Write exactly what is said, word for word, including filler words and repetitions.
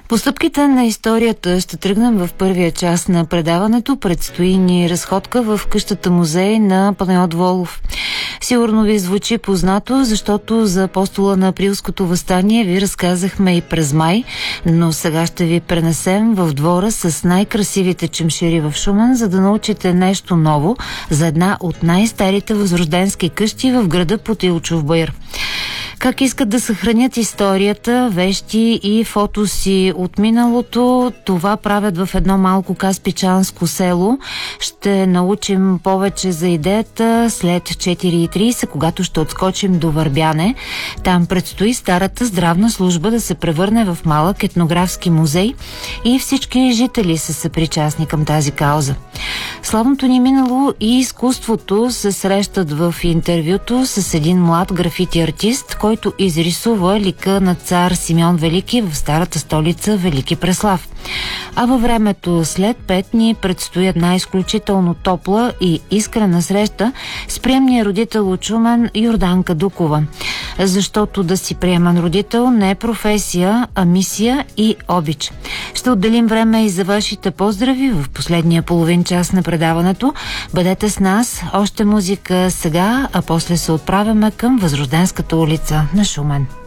По стъпките на историята ще тръгнем в първия част на предаването. Предстои ни разходка в къщата музей на Панайот Волов. Сигурно ви звучи познато, защото за апостола на Априлското въстание ви разказахме и през май, но сега ще ви пренесем в двора с най-красивите чемшири в Шумен, за да научите нещо ново за една от най-старите възрожденски къщи в града Потилчов Баир. Как искат да съхранят историята, вещи и фотоси от миналото, това правят в едно малко каспичанско село. Ще научим повече за идеята след четири и трийсет, когато ще отскочим до Върбяне. Там предстои старата здравна служба да се превърне в малък етнографски музей и всички жители са съпричастни към тази кауза. Славното ни минало и изкуството се срещат в интервюто с един млад графити артист, който изрисува лика на цар Симеон Велики в старата столица Велики Преслав. А във времето след пет ни предстои една изключително топла и искрена среща с приемния родител от Шумен Йорданка Дукова. Защото да си приемен родител не е професия, а мисия и обич. Ще отделим време и за вашите поздрави в последния половин час на предаването. Бъдете с нас, още музика сега, а после се отправяме към Възрожденската улица на Шумен.